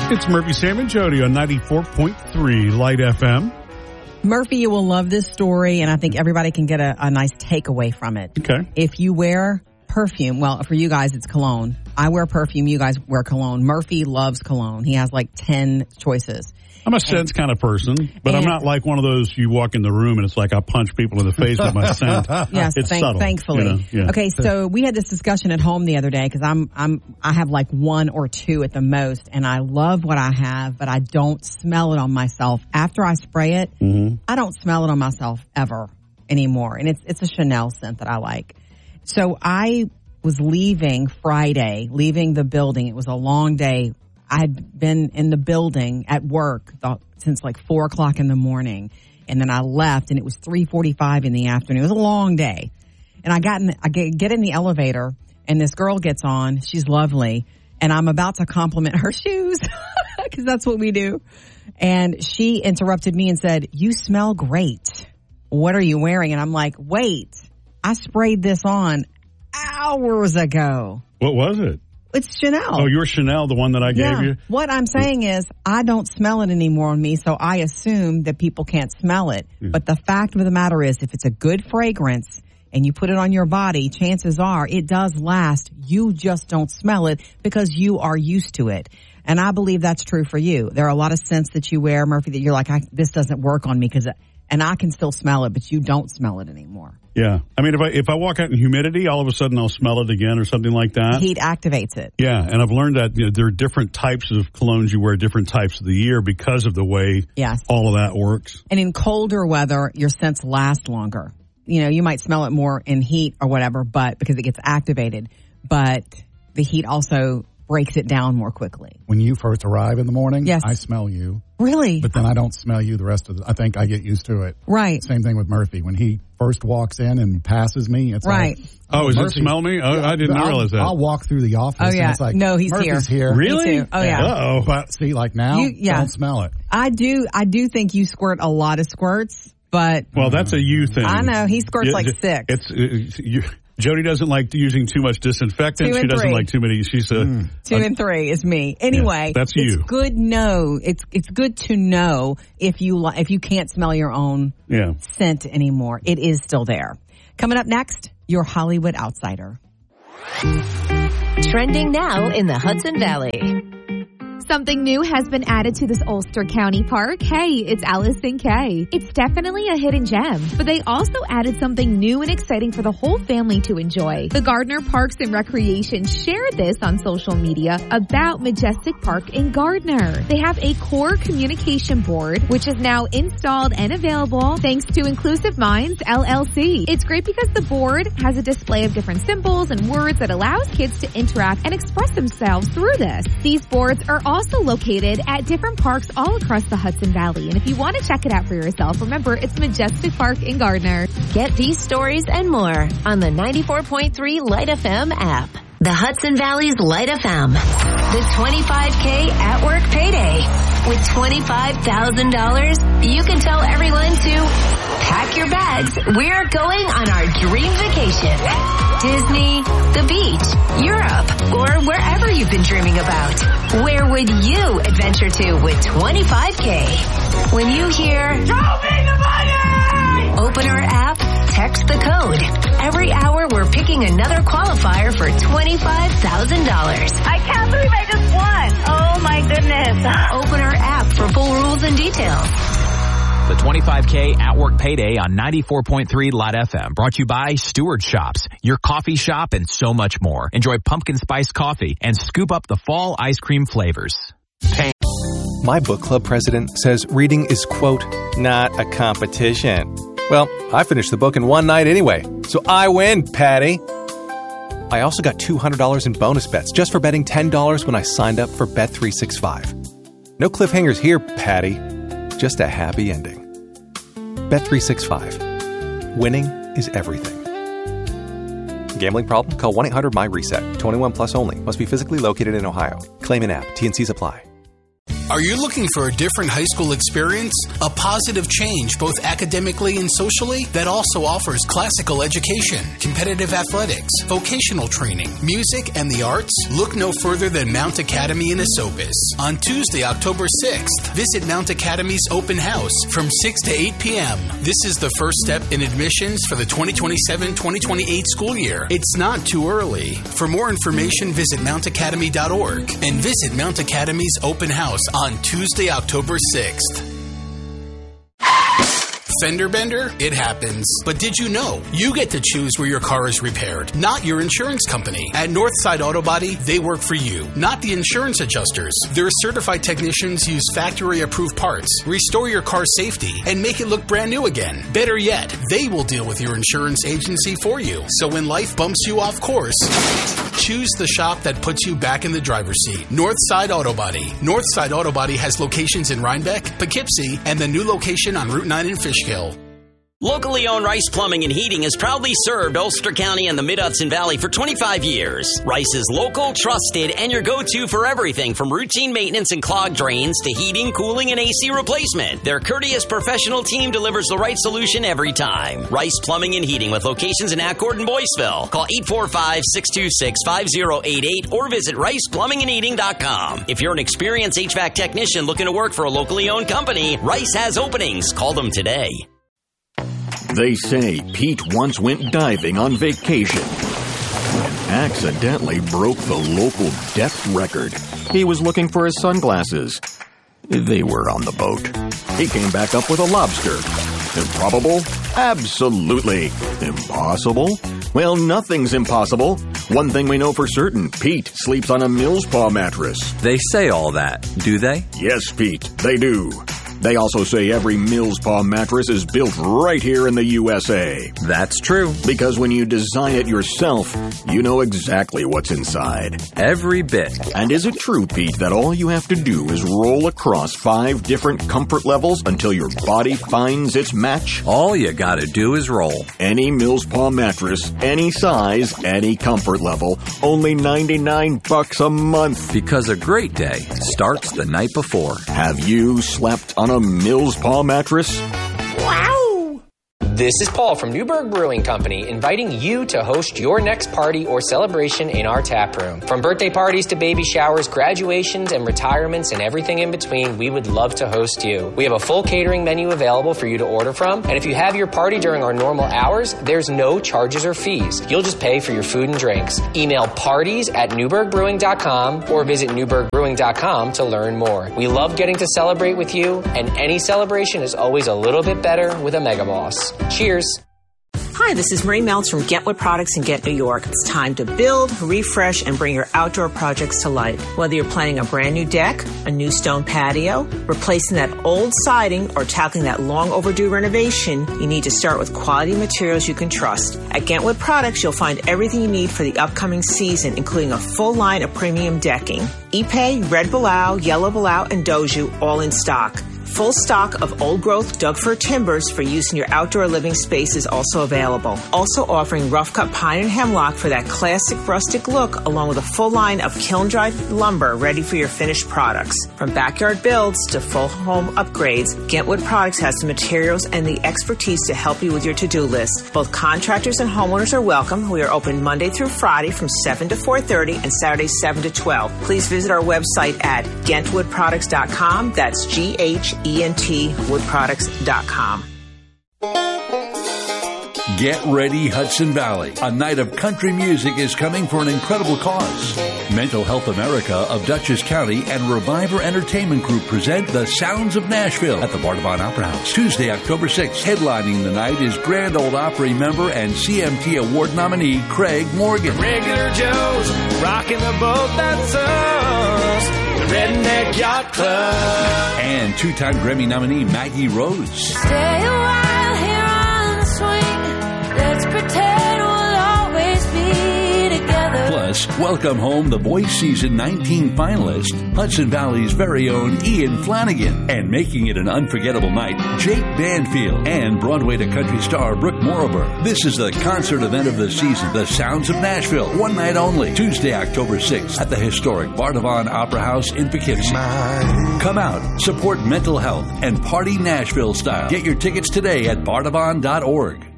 It's Murphy, Sam, and Jody on 94.3 Light FM. Murphy, you will love this story, and I think everybody can get a nice takeaway from it. Okay. If you wear perfume, well, for you guys, it's cologne. I wear perfume. You guys wear cologne. Murphy loves cologne. He has like 10 choices. I'm a scents kind of person, but I'm not like one of those you walk in the room and it's like I punch people in the face with my scent. Yes, it's subtle, thankfully. You know? Yeah. Okay, so we had this discussion at home the other day because I have like 1 or 2 at the most, and I love what I have, but I don't smell it on myself. After I spray it, I don't smell it on myself ever anymore, and it's a Chanel scent that I like. So I was leaving the building. It was a long day. I had been in the building at work since like 4 o'clock in the morning. And then I left and it was 3:45 in the afternoon. It was a long day. And I get in the elevator and this girl gets on. She's lovely. And I'm about to compliment her shoes because that's what we do. And she interrupted me and said, "You smell great. What are you wearing?" And I'm like, wait, I sprayed this on hours ago. What was it? It's Chanel. Oh, your Chanel, the one that I gave you? What I'm saying is I don't smell it anymore on me, so I assume that people can't smell it. Yeah. But the fact of the matter is if it's a good fragrance and you put it on your body, chances are it does last. You just don't smell it because you are used to it. And I believe that's true for you. There are a lot of scents that you wear, Murphy, that you're like, this doesn't work on me and I can still smell it, but you don't smell it anymore. Yeah. I mean, if I walk out in humidity, all of a sudden I'll smell it again or something like that. Heat activates it. Yeah. And I've learned that there are different types of colognes you wear different types of the year because of the way all of that works. And in colder weather, your scents last longer. You know, you might smell it more in heat or whatever, but because it gets activated. But the heat also breaks it down more quickly. When you first arrive in the morning, yes. I smell you. Really? But then I don't smell you the rest of I think I get used to it. Right. Same thing with Murphy. When he first walks in and passes me, it's right. like, does it smell me? Oh, I didn't realize that. I'll walk through the office and it's like, no, he's Murphy's here. Really? Me too. Oh, yeah. Uh-oh. But see, like now, don't smell it. I do think you squirt a lot of squirts, but. Well, that's a you thing. I know. He squirts like 6. Jody doesn't like using too much disinfectant. She doesn't like too many. She's 2 and 3 is me. Anyway, that's you. It's good it's good to know if you can't smell your own scent anymore. It is still there. Coming up next, your Hollywood Outsider. Trending now in the Hudson Valley. Something new has been added to this Ulster County park. Hey, it's Allison K. It's definitely a hidden gem, but they also added something new and exciting for the whole family to enjoy. The Gardner Parks and Recreation shared this on social media about Majestic Park in Gardner. They have a core communication board, which is now installed and available thanks to Inclusive Minds LLC. It's great because the board has a display of different symbols and words that allows kids to interact and express themselves through this. These boards are also located at different parks all across the Hudson Valley. And if you want to check it out for yourself, remember it's Majestic Park in Gardner. Get these stories and more on the 94.3 Light FM app. The Hudson Valley's Light FM. The 25K at work payday. With $25,000, you can tell everyone to pack your bags. We're going on our dream vacation. Disney, the beach, Europe, or wherever you've been dreaming about. Where would you adventure to with 25K? When you hear, "Show me the money!" Open our app, text the code. Every hour we're picking another qualifier for $25,000. I can't believe I just won. Oh my goodness. Open our app for full rules and details. The 25K at work payday on 94.3 Light FM. Brought to you by Stewart Shops, your coffee shop, and so much more. Enjoy pumpkin spice coffee and scoop up the fall ice cream flavors. My book club president says reading is, quote, not a competition. Well, I finished the book in one night anyway, so I win, Patty. I also got $200 in bonus bets just for betting $10 when I signed up for Bet365. No cliffhangers here, Patty. Just a happy ending. Bet365. Winning is everything. Gambling problem? Call 1-800-MY-RESET. 21 plus only. Must be physically located in Ohio. Claim in app. T&Cs apply. Are you looking for a different high school experience? A positive change both academically and socially that also offers classical education, competitive athletics, vocational training, music, and the arts? Look no further than Mount Academy in Esopus. On Tuesday, October 6th, visit Mount Academy's open house from 6 to 8 p.m. This is the first step in admissions for the 2027-2028 school year. It's not too early. For more information, visit mountacademy.org and visit Mount Academy's open house on Tuesday, October 6th. Fender bender? It happens. But did you know you get to choose where your car is repaired, not your insurance company? At Northside Auto Body, they work for you, not the insurance adjusters. Their certified technicians use factory-approved parts, restore your car's safety, and make it look brand new again. Better yet, they will deal with your insurance agency for you. So when life bumps you off course, choose the shop that puts you back in the driver's seat. Northside Auto Body. Northside Auto Body has locations in Rhinebeck, Poughkeepsie, and the new location on Route 9 in Fishkill. Locally owned Rice Plumbing and Heating has proudly served Ulster County and the Mid-Hudson Valley for 25 years. Rice is local, trusted, and your go-to for everything from routine maintenance and clogged drains to heating, cooling, and AC replacement. Their courteous professional team delivers the right solution every time. Rice Plumbing and Heating with locations in Accord and Boyceville. Call 845-626-5088 or visit riceplumbingandheating.com. If you're an experienced HVAC technician looking to work for a locally owned company, Rice has openings. Call them today. They say Pete once went diving on vacation and accidentally broke the local depth record. He was looking for his sunglasses. They were on the boat. He came back up with a lobster. Improbable? Absolutely. Impossible? Well, nothing's impossible. One thing we know for certain, Pete sleeps on a Mills Paw mattress. They say all that, do they? Yes, Pete, they do. They also say every Mills Paw mattress is built right here in the USA. That's true. Because when you design it yourself, you know exactly what's inside. Every bit. And is it true, Pete, that all you have to do is roll across 5 different comfort levels until your body finds its match? All you gotta do is roll. Any Mills Paw mattress, any size, any comfort level, only $99 a month. Because a great day starts the night before. Have you slept on a Mills Paw mattress? Wow! This is Paul from Newberg Brewing Company, inviting you to host your next party or celebration in our tap room. From birthday parties to baby showers, graduations, and retirements, and everything in between, we would love to host you. We have a full catering menu available for you to order from, and if you have your party during our normal hours, there's no charges or fees. You'll just pay for your food and drinks. Email parties@newbergbrewing.com or visit newbergbrewing.com to learn more. We love getting to celebrate with you, and any celebration is always a little bit better with a Mega Boss. Cheers. Hi, this is Marie Meltz from Get Wood Products in Ghent, New York. It's time to build, refresh, and bring your outdoor projects to life. Whether you're planning a brand new deck, a new stone patio, replacing that old siding, or tackling that long overdue renovation, you need to start with quality materials you can trust. At Ghent Wood Products, you'll find everything you need for the upcoming season, including a full line of premium decking. Ipe, Red Balau, Yellow Balau, and Doju, all in stock. Full stock of old-growth Doug-fir timbers for use in your outdoor living space is also available. Also offering rough-cut pine and hemlock for that classic rustic look, along with a full line of kiln-dried lumber ready for your finished products. From backyard builds to full home upgrades, Ghent Wood Products has the materials and the expertise to help you with your to-do list. Both contractors and homeowners are welcome. We are open Monday through Friday from 7 to 4:30 and Saturdays 7 to 12. Please visit our website at GhentWoodProducts.com. That's GHENTwoodproducts.com. Get ready, Hudson Valley. A night of country music is coming for an incredible cause. Mental Health America of Dutchess County and Reviver Entertainment Group present The Sounds of Nashville at the Bardavon Opera House. Tuesday, October 6th. Headlining the night is Grand Ole Opry member and CMT Award nominee Craig Morgan. Regular Joe's rocking the boat that's us. Redneck Yacht Club. And two-time Grammy nominee Maggie Rose. Stay a while here on the swing. Let's pretend we'll always be together. Plus, Plus, welcome home the Voice Season 19 finalist, Hudson Valley's very own Ian Flanagan. And making it an unforgettable night, Jake Banfield and Broadway to country star Brooke Morober. This is the concert event of the season, The Sounds of Nashville. One night only, Tuesday, October 6th at the historic Bardavon Opera House in Poughkeepsie. Come out, support mental health, and party Nashville style. Get your tickets today at bardavon.org.